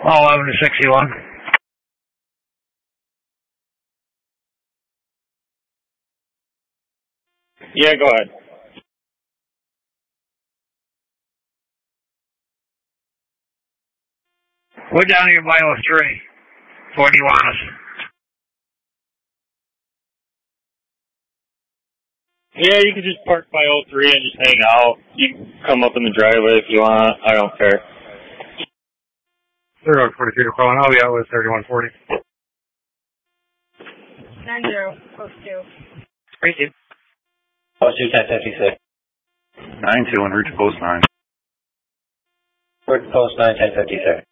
11 to 61. Yeah, go ahead. We're down here by 03. Where do you want us? Yeah, you can just park by 03 and just hang out. You can come up in the driveway if you want. I don't care. 3143 to Colin. I'll be out with 3140. 90, post 2. Thank you. Post 2, 1056. 9-2 and reach post 9. Post 9, 1056.